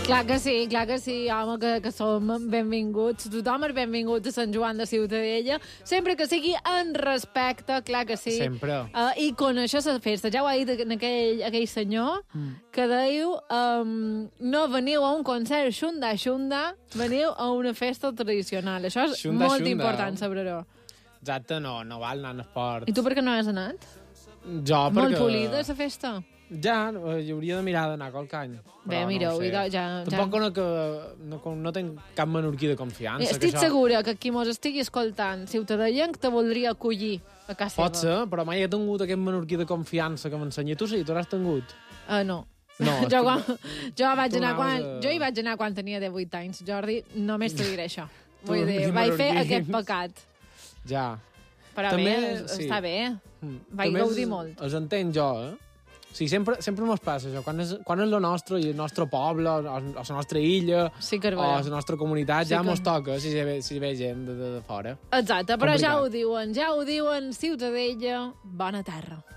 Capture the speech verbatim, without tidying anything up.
Clar que sí, clar que sí, home, que, que som benvinguts. Tothom és benvingut a Sant Joan de Ciutadella, sempre que sigui en respecte, clar que sí. Sempre. Uh, I conèixer la festa. Ja ho ha dit aquell, aquell senyor mm. que diu um, no veniu a un concert xunda-xunda, veniu a una festa tradicional. Això és xunda, molt xunda. Important saber-ho. Exacte, no, no val anar en esport. I tu per què no has anat? Jo, perquè... Molt polida, la festa? Ja, hi hauria de mirar d'anar qualque any. Bé, mireu, no ja, ja... Tampoc no, que, no, no tenc cap menorquí de confiança. Estic que això... segura que qui mos estigui escoltant, ciutadellenc, te voldria acollir a casa seva. Pot ser, però mai he tingut aquest menorquí de confiança que m'ensenya. Tu sí, tu l'has tingut? Uh, no. No, jo, quan, jo, vaig anar quan, a... jo hi vaig anar quan tenia divuit anys, Jordi, només te diré això. Vull dir, vaig fer aquest pecat. Ja. Però també, bé, sí. està bé. Mm. Vaig també gaudir els, molt. Els entenc jo, eh? Sí, sempre, sempre mos passa això. Quan és, quan és lo nostre, i el nostre poble, o, o la nostra illa, sí o la nostra comunitat, sí ja que... mos toca si ve, si ve gent de, de, de fora. Exacte, però Complicat. ja ho diuen, ja ho diuen, Ciutadella, bona terra.